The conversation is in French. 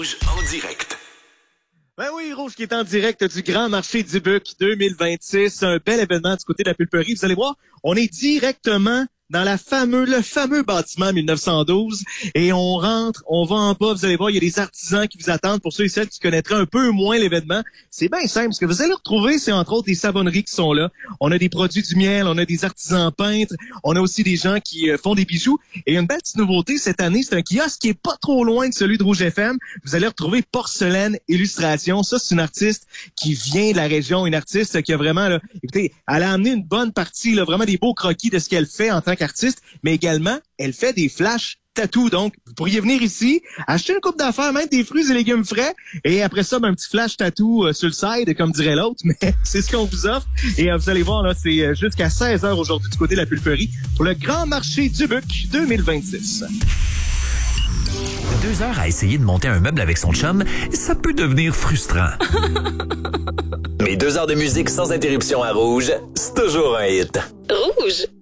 En direct. Ben oui, Rouge qui est en direct du Grand Marché du Buc 2026. Un bel événement du côté de la pulperie. Vous allez voir, on est directement dans le fameux bâtiment 1912 et on rentre, on va en bas, vous allez voir, il y a des artisans qui vous attendent pour ceux et celles qui connaîtraient un peu moins l'événement. C'est bien simple, ce que vous allez retrouver, c'est entre autres des savonneries qui sont là. On a des produits du miel, on a des artisans peintres, on a aussi des gens qui font des bijoux. Et une belle petite nouveauté cette année, c'est un kiosque qui est pas trop loin de celui de Rouge FM. Vous allez retrouver Porcelaine Illustration. Ça, c'est une artiste qui vient de la région, une artiste qui a vraiment, là, écoutez, elle a amené une bonne partie, là, vraiment des beaux croquis de ce qu'elle fait en tant qu'artiste, mais également, elle fait des flash tatous. Donc, vous pourriez venir ici, acheter une coupe d'affaires, mettre des fruits et légumes frais, et après ça, un petit flash tatou sur le side, comme dirait l'autre, mais c'est ce qu'on vous offre. Et vous allez voir, là, c'est jusqu'à 16h aujourd'hui du côté de la pulperie pour le Grand Marché du Buc 2026. 2 heures à essayer de monter un meuble avec son chum, ça peut devenir frustrant. Mais 2 heures de musique sans interruption à Rouge, c'est toujours un hit. Rouge.